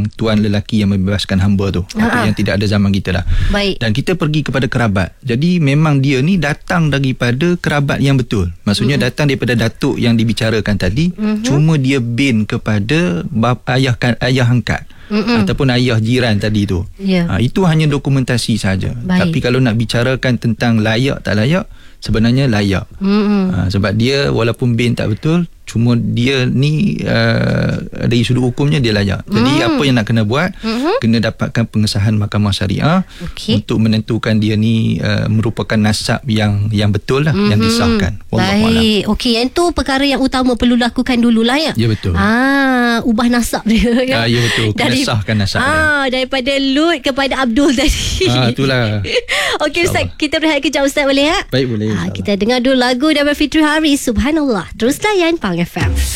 tentang tuan lelaki yang membebaskan hamba tu, yang tidak ada zaman kita lah. Baik. Dan kita pergi kepada kerabat. Jadi memang dia ni datang daripada kerabat yang betul. Maksudnya datang daripada datuk yang dibicarakan tadi. Cuma dia bin kepada ayah angkat ataupun ayah jiran tadi tu. Itu hanya dokumentasi saja. Tapi kalau nak bicarakan tentang layak tak layak, sebenarnya layak. Sebab dia walaupun bin tak betul, cuma dia ni dari sudut hukumnya dia layak. Jadi apa yang nak kena buat, kena dapatkan pengesahan Mahkamah Syariah untuk menentukan dia ni merupakan nasab yang betul lah, yang disahkan. Baik. Okey, yang tu perkara yang utama perlu lakukan dululah ya. Ya, betul. Ubah nasab dia kan. Ya, betul. Kena sahkan nasab dia. Daripada Lut kepada Abdul tadi. Itulah. Okey Ustaz, kita berehat kejap Ustaz, boleh tak? Baik, boleh. Kita dengar dulu lagu daripada Fitri Haris, Subhanallah. Terus layan Pang FM.